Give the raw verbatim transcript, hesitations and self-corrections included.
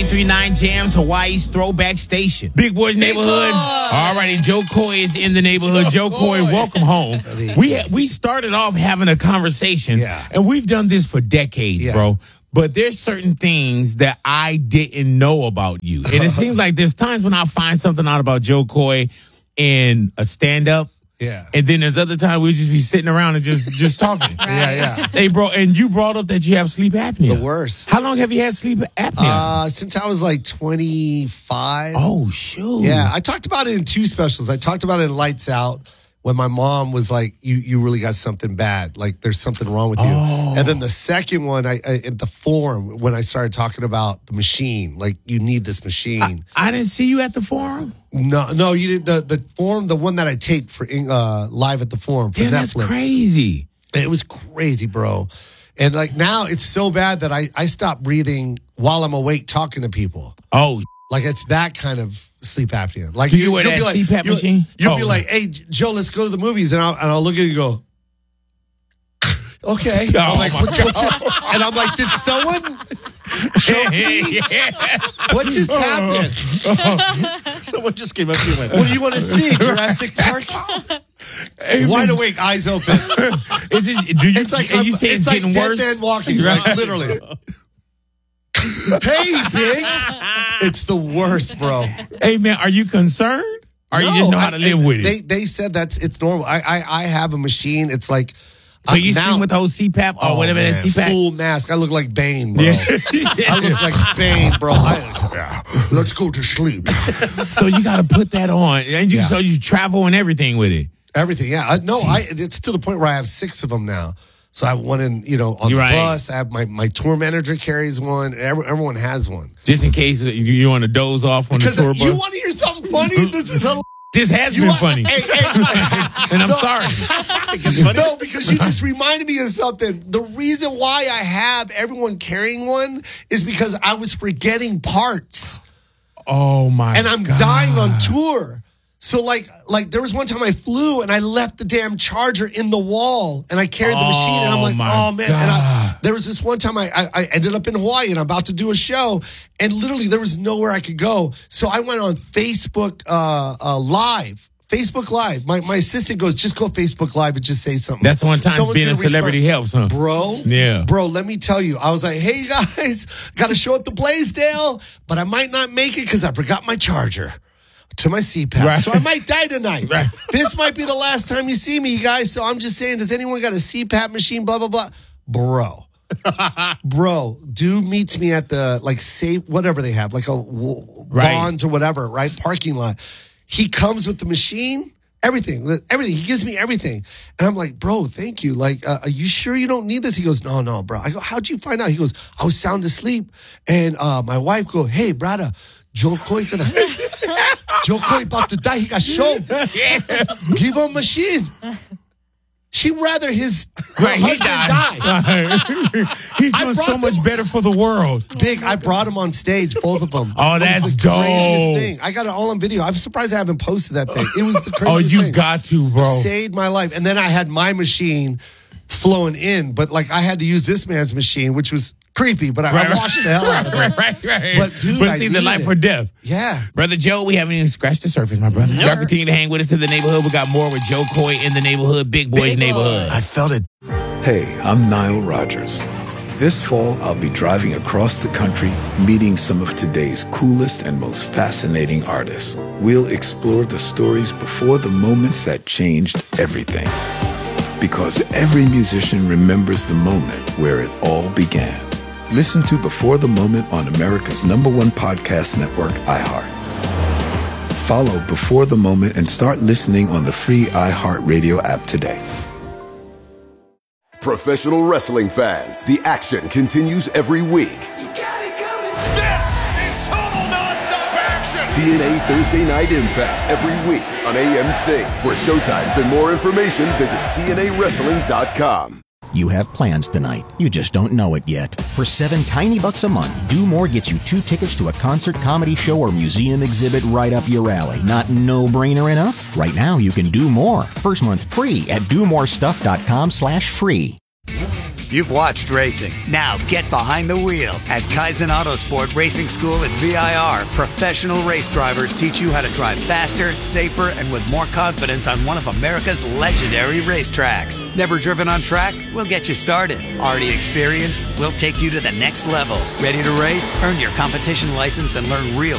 three nine Jams, Hawaii's throwback station. Big Boy's Neighborhood. All righty, Joe Coy is in the neighborhood. Joe, Joe Coy, welcome home. We ha- we started off having a conversation, yeah. and we've done this for decades, yeah. bro. But there's certain things that I didn't know about you. And it seems like there's times when I find something out about Joe Coy in a stand-up. Yeah. And then there's other times we just be sitting around and just, just talking. Right. Yeah, yeah. Hey, bro, and you brought up that you have sleep apnea. The worst. How long have you had sleep apnea? Uh, since I was like twenty-five. Oh, shoot. Yeah, I talked about it in two specials. I talked about it in Lights Out when my mom was like, you you really got something bad. Like, there's something wrong with you. Oh. And then the second one, I, I at the forum, when I started talking about the machine, like, you need this machine. I, I didn't see you at the forum. No, no, you didn't. The, the forum, the one that I taped for uh, live at the forum for Damn, Netflix. That's crazy. It was crazy, bro. And like now it's so bad that I, I stop breathing while I'm awake talking to people. Oh, like it's that kind of sleep apnea. Like, do you, you wear that like, C PAP you'll, machine? You'll oh. be like, hey, Joe, let's go to the movies. And I'll, and I'll look at you and go, okay. Oh, I'm like, what, what just, and I'm like, did someone choke me? yeah. What just happened? Someone just came up to you and went, what do you want to see? Jurassic Park? Hey, Wide awake, eyes open. Is this, do you, it's like, you say it's, it's getting like worse? Dead Man Walking, right? Like, literally. Hey, Big. It's the worst, bro. Hey, man, are you concerned? Or no, you just know how to I, live with they, it? They said that's it's normal. I I, I have a machine. It's like so you now, sleep with the whole C PAP or oh, whatever man, that C PAP? Full mask. I look like Bane, bro. Yeah. I look like Bane, bro. I, yeah. Let's go to sleep. So you got to put that on, and you yeah. so you travel and everything with it. Everything, yeah. I, no, I. It's to the point where I have six of them now. So I have one in, you know, on You're the right. bus. I have my, my tour manager carries one. Every, everyone has one. Just in case you, you want to doze off on because the tour bus. You want to hear something funny? This is hilarious. This has you been want, funny. Hey, hey, and I'm no, sorry. No, because you just reminded me of something. The reason why I have everyone carrying one is because I was forgetting parts. Oh, my God. And I'm God. dying on tour. So, like, like there was one time I flew and I left the damn charger in the wall and I carried the oh, machine and I'm like, oh, man. God. And I, there was this one time I, I, I ended up in Hawaii and I'm about to do a show and literally there was nowhere I could go. So I went on Facebook uh, uh, Live. Facebook Live. My my assistant goes, just go Facebook Live and just say something. That's one time Someone's being a celebrity helps, huh? Bro. Yeah. Bro, let me tell you. I was like, hey, guys, got a show at the Blaisdell, but I might not make it because I forgot my charger to my C PAP. Right. So I might die tonight. Right. This might be the last time you see me, you guys. So I'm just saying, does anyone got a C PAP machine? Blah, blah, blah. Bro. Bro, dude meets me at the, like, safe, whatever they have, like a right. Vons or whatever, right? Parking lot. He comes with the machine, everything, everything. He gives me everything. And I'm like, bro, thank you. Like, uh, are you sure you don't need this? He goes, no, no, bro. I go, how'd you find out? He goes, I was sound asleep. And uh, my wife go, hey, brother, Joe Coy gonna, Joe Coy about to die. He got show. Yeah. Give him a machine. She'd rather his right, husband die. He's doing so them, much better for the world. Big, I brought him on stage, both of them. Oh, that's it was the dope. Craziest thing. I got it all on video. I'm surprised I haven't posted that thing. It was the craziest Oh, you thing. got to, bro. It saved my life. And then I had my machine flowing in, but like I had to use this man's machine, which was creepy, but I, right, I washed the hell out of it. Right, right, right. But dude, but I it's either life it. or death. Yeah. Brother Joe, we haven't even scratched the surface, my brother. Y'all continue to hang with us in the neighborhood. We got more with Joe Coy in the neighborhood, Big Boy's Big neighborhood. Boy. I felt it. Hey, I'm Nile Rodgers. This fall, I'll be driving across the country, meeting some of today's coolest and most fascinating artists. We'll explore the stories before the moments that changed everything. Because every musician remembers the moment where it all began. Listen to Before the Moment on America's number one podcast network, iHeart. Follow Before the Moment and start listening on the free iHeartRadio app today. Professional wrestling fans, the action continues every week. You got it coming. This is total nonstop action. T N A Thursday Night Impact every week on A M C. For showtimes and more information, visit T N A wrestling dot com. You have plans tonight. You just don't know it yet. For seven tiny bucks a month, Do More gets you two tickets to a concert, comedy show, or museum exhibit right up your alley. Not no-brainer enough? Right now, you can do more. First month free at do more stuff dot com slash free. You've watched racing. Now get behind the wheel. At Kaizen Autosport Racing School at V I R, professional race drivers teach you how to drive faster, safer, and with more confidence on one of America's legendary racetracks. Never driven on track? We'll get you started. Already experienced? We'll take you to the next level. Ready to race? Earn your competition license and learn real